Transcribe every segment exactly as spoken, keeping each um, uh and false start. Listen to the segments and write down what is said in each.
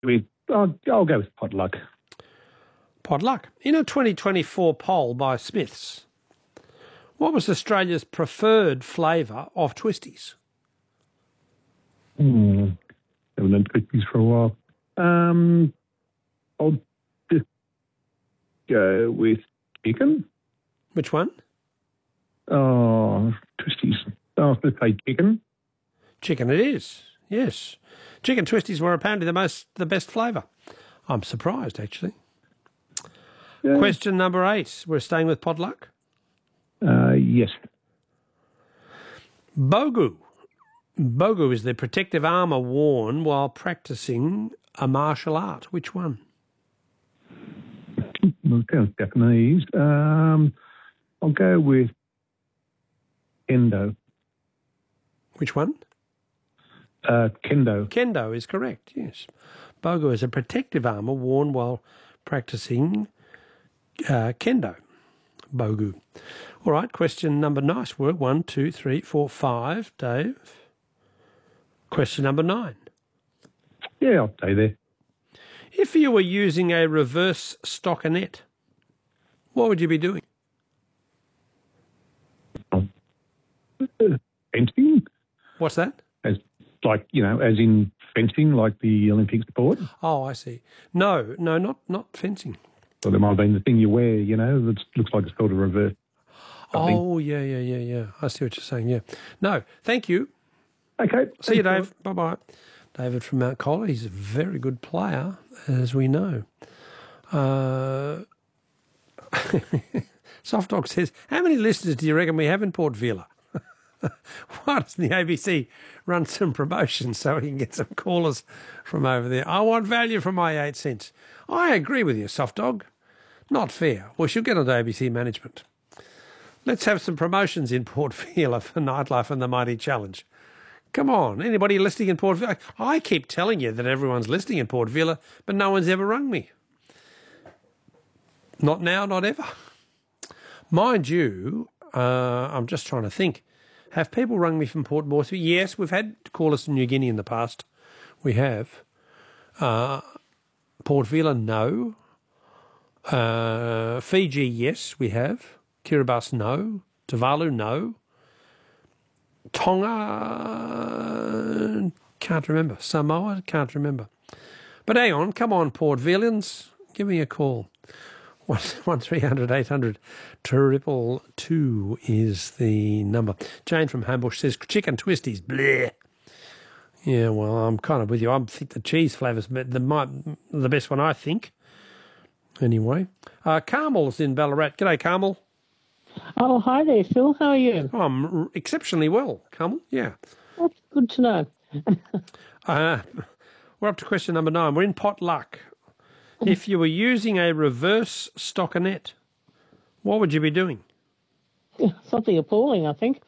with, I'll, I'll go with potluck. Potluck. In a twenty twenty-four poll by Smiths, what was Australia's preferred flavour of twisties? Hmm. Haven't done twisties for a while. Um, I'll just go with chicken. Which one? Oh, twisties. I was going to say chicken. Chicken it is, yes. Chicken twisties were apparently the most, the best flavour. I'm surprised, actually. Yeah. Question number eight. We're staying with potluck? Uh, yes. Bogu. Bogu is the protective armour worn while practising a martial art. Which one? Well, it sounds Japanese. Um, I'll go with kendo. Which one? Uh, kendo. Kendo is correct, yes. Bogu is a protective armour worn while practising uh, kendo. Bogu. All right, question number, nice work. One, two, three, four, five. Dave. Question number nine. Yeah, I'll stay there. If you were using a reverse stockinette, what would you be doing? Fencing. What's that? As like, you know, as in fencing, like the Olympic sport? Oh, I see. No, no, not not fencing. Well, there might have been the thing you wear, you know, that looks like it's called a reverse. Something. Oh, yeah, yeah, yeah, yeah. I see what you're saying, yeah. No, thank you. Okay. See you, Dave. Bye-bye. David from Mount Coller. He's a very good player, as we know. Uh, Soft Dog says, how many listeners do you reckon we have in Port Vila? Why doesn't the A B C run some promotions so we can get some callers from over there? I want value for my eight cents. I agree with you, Soft Dog. Not fair. We should get on to A B C management. Let's have some promotions in Port Vila for Nightlife and the Mighty Challenge. Come on, anybody listening in Port Vila? I keep telling you that everyone's listening in Port Vila, but no one's ever rung me. Not now, not ever. Mind you, uh, I'm just trying to think. Have people rung me from Port Moresby? Yes, we've had callers from New Guinea in the past. We have. Uh, Port Vila, no. Uh, Fiji, yes, we have. Kiribati, no. Tuvalu, no. Tonga, can't remember. Samoa, can't remember. But hang on, come on, Port Villians, give me a call. One, one three hundred eight hundred triple two is the number. Jane from Homebush says chicken twisties. Bleh. Yeah, well, I'm kind of with you. I think the cheese flavour's the my, the best one, I think. Anyway, uh, Carmel's in Ballarat. G'day, Carmel. Oh, hi there, Phil. How are you? Oh, I'm exceptionally well, Carmel. Yeah. That's good to know. uh, we're up to question number nine. We're in potluck. If you were using a reverse stockinette, what would you be doing? Something appalling, I think.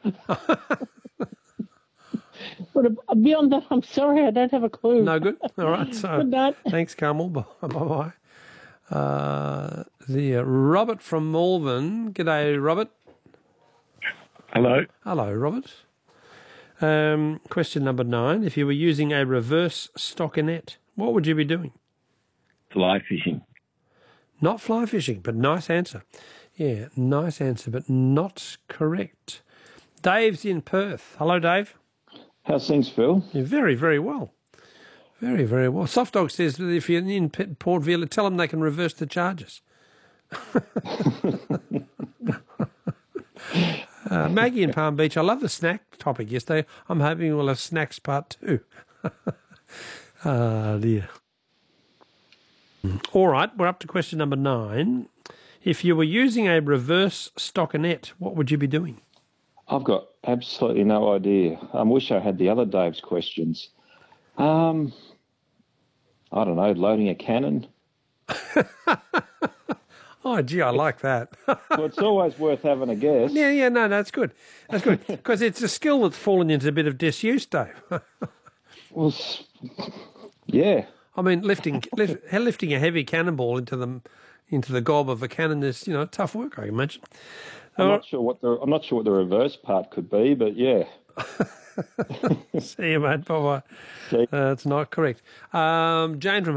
But beyond that, I'm sorry, I don't have a clue. No good? All right. So, good night. Thanks, Carmel. Bye-bye. Uh, the uh, Robert from Malvern. G'day, Robert. Hello. Hello, Robert. Um, question number nine. If you were using a reverse stockinette, what would you be doing? Fly fishing. Not fly fishing, but nice answer. Yeah, nice answer, but not correct. Dave's in Perth. Hello, Dave. How's things, Phil? You're very, very well. Very, very well. Soft Dog says that if you're in Port Vila, tell them they can reverse the charges. uh, Maggie in Palm Beach, I love the snack topic yesterday. I'm hoping we'll have snacks part two. Ah, dear. All right, we're up to question number nine. If you were using a reverse stockinette, what would you be doing? I've got absolutely no idea. I wish I had the other Dave's questions. Um, I don't know, loading a cannon. Oh, gee, I like that. Well, it's always worth having a guess. Yeah, yeah, no, no, that's good. That's good. Because it's a skill that's fallen into a bit of disuse, Dave. Well, yeah. I mean, lifting lift, lifting a heavy cannonball into the into the gob of a cannon is, you know, tough work, I imagine. I'm All not right. sure what the I'm not sure what the reverse part could be, but yeah. See you, mate. Bye bye. See. Uh, it's not correct. Um, Jane from